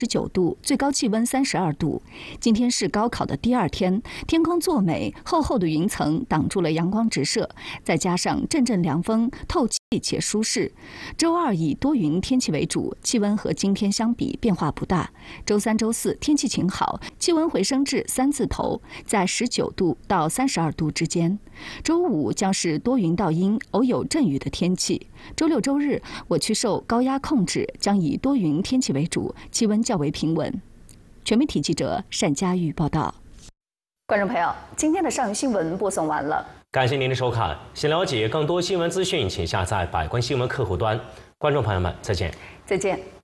19度，最高气温32度。今天是高考的第2天，天空作美，厚厚的云层挡住了阳光直射，再加上阵阵凉风，透气且舒适。周2以多云天气为主，气温和今天相比变化不大。周3、周4天气晴好，气温回升至3字头，在19度到32度之间。周5将是多云到阴，偶有阵雨的天气。周6、周日我区受高压控制，将以多云天气为主，气温较为平稳。全媒体记者单佳玉报道。观众朋友，今天的上游新闻播送完了， 感谢您的收看。想了解更多新闻资讯，请下载百官新闻客户端。观众朋友们，再见。 再见。